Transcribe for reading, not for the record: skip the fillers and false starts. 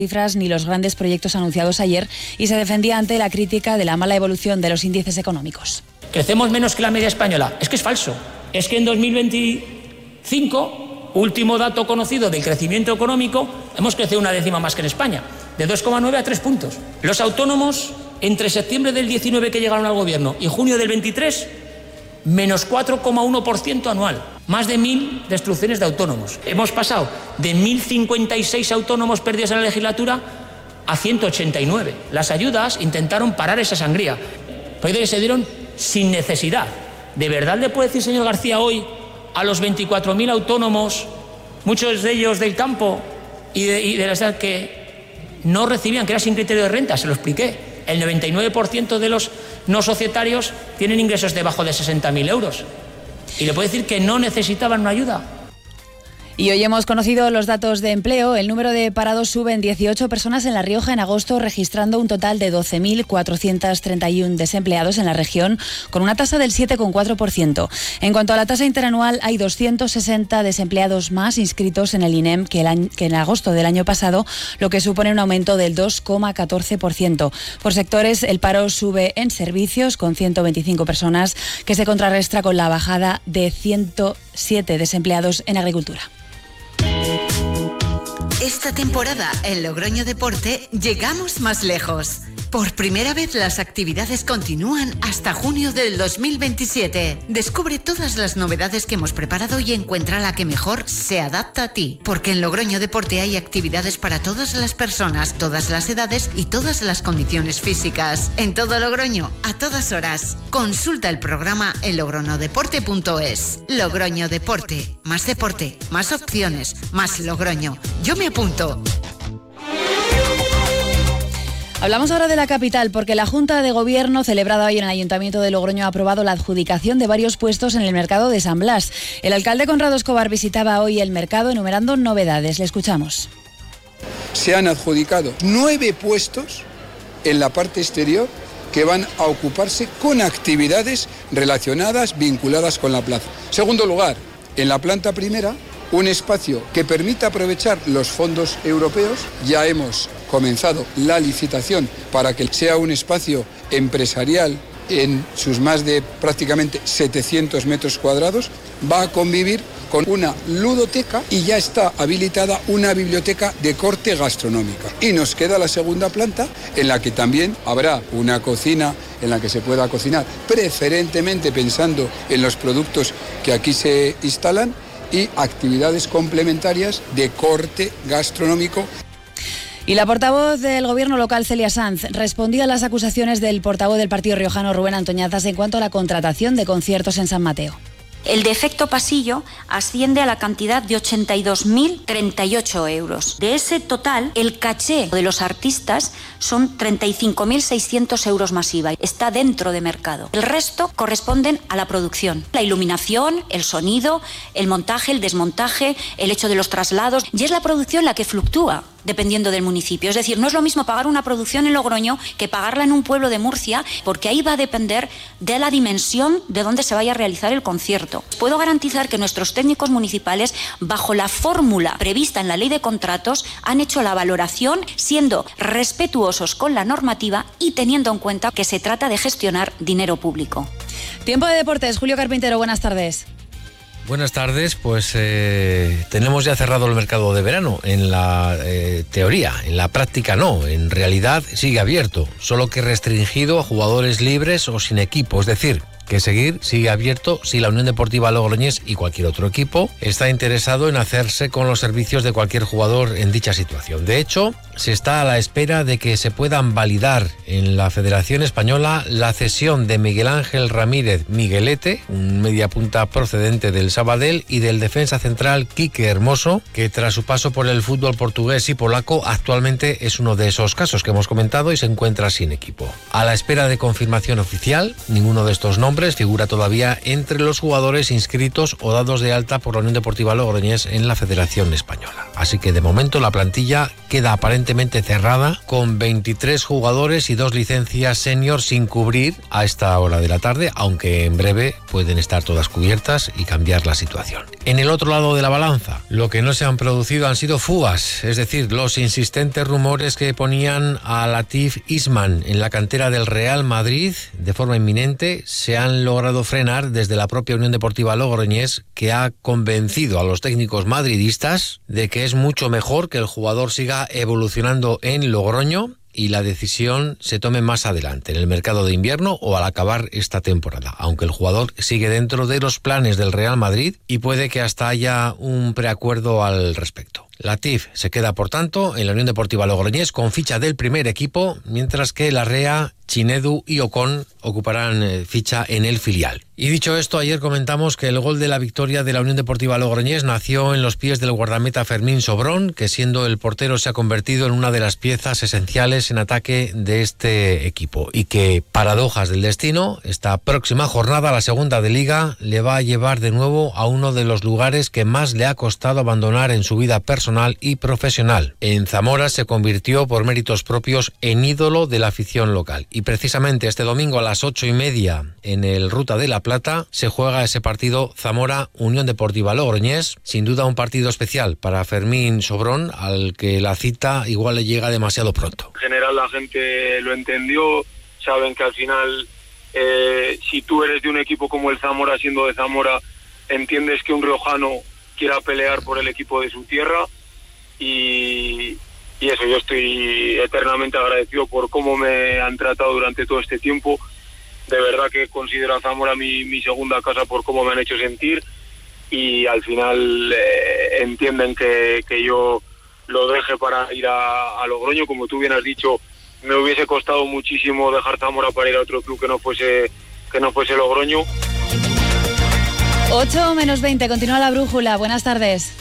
cifras ni los grandes proyectos anunciados ayer y se defendía ante la crítica de la mala evolución de los índices económicos. Crecemos menos que la media española. Es que es falso. Es que en 2025, último dato conocido del crecimiento económico, hemos crecido una décima más que en España, de 2,9 a 3 puntos. Los autónomos, entre septiembre del 19 que llegaron al gobierno y junio del 23, menos 4,1% anual. Más de 1.000 destrucciones de autónomos. Hemos pasado de 1.056 autónomos perdidos en la legislatura a 189. Las ayudas intentaron parar esa sangría, pero que se dieron sin necesidad. ¿De verdad le puede decir, señor García, hoy a los 24.000 autónomos, muchos de ellos del campo y de la ciudad, que no recibían, que era sin criterio de renta? Se lo expliqué. El 99% de los no societarios tienen ingresos debajo de 60.000 euros. Y le puede decir que no necesitaban una ayuda. Y hoy hemos conocido los datos de empleo. El número de parados sube en 18 personas en La Rioja en agosto, registrando un total de 12.431 desempleados en la región, con una tasa del 7,4%. En cuanto a la tasa interanual, hay 260 desempleados más inscritos en el INEM que en agosto del año pasado, lo que supone un aumento del 2,14%. Por sectores, el paro sube en servicios, con 125 personas, que se contrarresta con la bajada de 107 desempleados en agricultura. Esta temporada en Logroño Deporte llegamos más lejos. Por primera vez las actividades continúan hasta junio del 2027. Descubre todas las novedades que hemos preparado y encuentra la que mejor se adapta a ti. Porque en Logroño Deporte hay actividades para todas las personas, todas las edades y todas las condiciones físicas. En todo Logroño, a todas horas. Consulta el programa en logroñodeporte.es. Logroño Deporte. Más opciones, más Logroño. Yo me apunto. Hablamos ahora de la capital, porque la Junta de Gobierno, celebrada hoy en el Ayuntamiento de Logroño, ha aprobado la adjudicación de varios puestos en el mercado de San Blas. El alcalde Conrado Escobar visitaba hoy el mercado enumerando novedades. Le escuchamos. Se han adjudicado 9 puestos en la parte exterior que van a ocuparse con actividades relacionadas, vinculadas con la plaza. Segundo lugar, en la planta primera, un espacio que permita aprovechar los fondos europeos. Ya hemos comenzado la licitación para que sea un espacio empresarial en sus más de prácticamente 700 metros cuadrados. Va a convivir con una ludoteca y ya está habilitada una biblioteca de corte gastronómica. Y nos queda la segunda planta, en la que también habrá una cocina en la que se pueda cocinar, preferentemente pensando en los productos que aquí se instalan, y actividades complementarias de corte gastronómico. Y la portavoz del Gobierno local, Celia Sanz, respondía a las acusaciones del portavoz del partido riojano, Rubén Antoñazas, en cuanto a la contratación de conciertos en San Mateo. El defecto pasillo asciende a la cantidad de 82.038 euros. De ese total, el caché de los artistas son 35.600 euros más IVA. Está dentro de mercado. El resto corresponden a la producción. La iluminación, el sonido, el montaje, el desmontaje, el hecho de los traslados. Y es la producción la que fluctúa dependiendo del municipio. Es decir, no es lo mismo pagar una producción en Logroño que pagarla en un pueblo de Murcia, porque ahí va a depender de la dimensión de donde se vaya a realizar el concierto. Puedo garantizar que nuestros técnicos municipales, bajo la fórmula prevista en la ley de contratos, han hecho la valoración siendo respetuosos con la normativa y teniendo en cuenta que se trata de gestionar dinero público. Tiempo de deportes. Julio Carpintero, buenas tardes. Buenas tardes, pues tenemos ya cerrado el mercado de verano, en la teoría, en la práctica no, en realidad sigue abierto, solo que restringido a jugadores libres o sin equipo, es decir, que sigue abierto si la Unión Deportiva Logroñés y cualquier otro equipo está interesado en hacerse con los servicios de cualquier jugador en dicha situación. De hecho, se está a la espera de que se puedan validar en la Federación Española la cesión de Miguel Ángel Ramírez Miguelete, un mediapunta procedente del Sabadell, y del defensa central Quique Hermoso, que tras su paso por el fútbol portugués y polaco actualmente es uno de esos casos que hemos comentado y se encuentra sin equipo. A la espera de confirmación oficial, ninguno de estos nombres nombres, figura todavía entre los jugadores inscritos o dados de alta por la Unión Deportiva Logroñés en la Federación Española. Así que de momento la plantilla queda aparentemente cerrada, con 23 jugadores y 2 licencias senior sin cubrir a esta hora de la tarde, aunque en breve pueden estar todas cubiertas y cambiar la situación. En el otro lado de la balanza, lo que no se han producido han sido fugas, es decir, los insistentes rumores que ponían a Latif Isman en la cantera del Real Madrid de forma inminente se han logrado frenar desde la propia Unión Deportiva Logroñés, que ha convencido a los técnicos madridistas de que es mucho mejor que el jugador siga evolucionando en Logroño y la decisión se tome más adelante, en el mercado de invierno o al acabar esta temporada, aunque el jugador sigue dentro de los planes del Real Madrid y puede que hasta haya un preacuerdo al respecto. Latif se queda, por tanto, en la Unión Deportiva Logroñés con ficha del primer equipo, mientras que Larrea, Chinedu y Ocon ocuparán ficha en el filial. Y dicho esto, ayer comentamos que el gol de la victoria de la Unión Deportiva Logroñés nació en los pies del guardameta Fermín Sobrón, que siendo el portero se ha convertido en una de las piezas esenciales en ataque de este equipo, y que, paradojas del destino, esta próxima jornada, la segunda de Liga, le va a llevar de nuevo a uno de los lugares que más le ha costado abandonar en su vida personal y profesional. En Zamora se convirtió por méritos propios en ídolo de la afición local, y precisamente este domingo a las 8:30 en el Ruta de la Plata se juega ese partido Zamora-Unión Deportiva Logroñés, sin duda un partido especial para Fermín Sobrón, al que la cita igual le llega demasiado pronto. En general la gente lo entendió, saben que al final si tú eres de un equipo como el Zamora, siendo de Zamora, entiendes que un riojano quiera pelear por el equipo de su tierra, y eso, yo estoy eternamente agradecido por cómo me han tratado durante todo este tiempo. De verdad que considero a Zamora mi segunda casa por cómo me han hecho sentir, y al final entienden que yo lo deje para ir a Logroño. Como tú bien has dicho, me hubiese costado muchísimo dejar Zamora para ir a otro club que no fuese Logroño. 8:20, continúa la brújula. Buenas tardes.